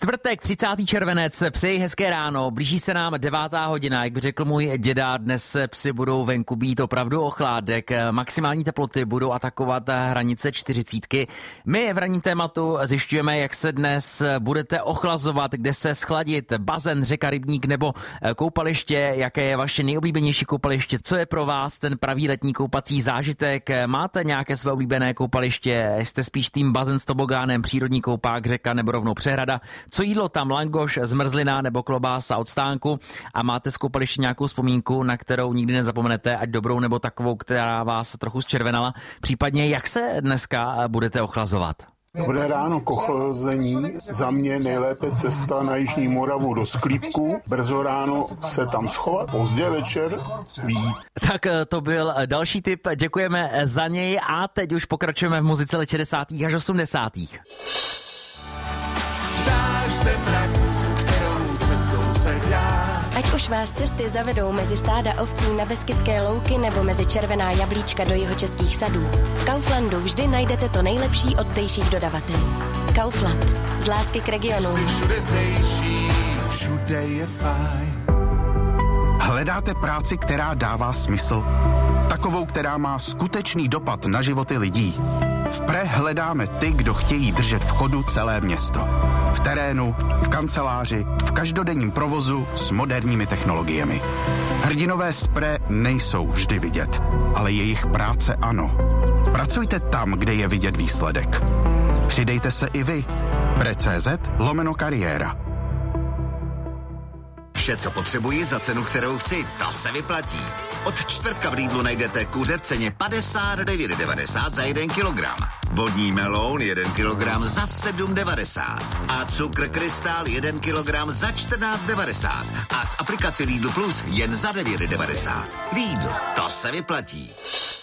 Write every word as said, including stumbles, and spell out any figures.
Čtvrtek, třicátý červenec, přeji hezké ráno, blíží se nám devátá hodina, jak by řekl můj děda, dnes se psi budou venku být opravdu ochládek, maximální teploty budou atakovat hranice čtyřicítky. My v ranním tématu zjišťujeme, jak se dnes budete ochlazovat, kde se schladit, bazén, řeka, rybník nebo koupaliště, jaké je vaše nejoblíbenější koupaliště, co je pro vás ten pravý letní koupací zážitek, máte nějaké své oblíbené koupaliště, jste spíš tým bazén s tobogánem, přírodní koupák, řeka nebo rovnou přehrada. Co jídlo tam, langoš, zmrzlina nebo klobása od stánku a máte z koupaliště nějakou vzpomínku, na kterou nikdy nezapomenete, ať dobrou nebo takovou, která vás trochu zčervenala, případně jak se dneska budete ochlazovat? Dobré ráno k ochlazení. Za mě nejlépe cesta na Jižní Moravu do Sklípku. Brzo ráno se tam schovat, pozdě večer vyjít. Tak to byl další tip, děkujeme za něj a teď už pokračujeme v muzice let šedesátých až osmdesátých. Ať už vás cesty zavedou mezi stáda ovcí na Beskydské louky nebo mezi červená jablíčka do jihočeských sadů, v Kauflandu vždy najdete to nejlepší od zdejších dodavatelů. Kaufland. Z lásky k regionu. Všude zdejší, všude je fajn. Hledáte práci, která dává smysl? Takovou, která má skutečný dopad na životy lidí. V Pre hledáme ty, kdo chtějí držet v chodu celé město. V terénu, v kanceláři, v každodenním provozu s moderními technologiemi. Hrdinové z Pre nejsou vždy vidět, ale jejich práce ano. Pracujte tam, kde je vidět výsledek. Přidejte se i vy. Pre.cz lomeno kariéra. Vše, co potřebuji za cenu, kterou chci, to se vyplatí. Od čtvrtka v Lidlu najdete kuře v ceně padesát devět devadesát za jeden kilogram. Vodní meloun jeden kilogram za sedm devadesát. A cukr krystál jeden kilogram za čtrnáct devadesát. A z aplikace Lidl Plus jen za devět devadesát. Lidl, to se vyplatí.